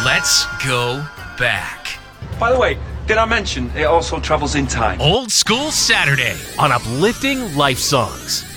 Let's go back. By the way, did I mention it also travels in time? Old School Saturday on Uplifting Life Songs.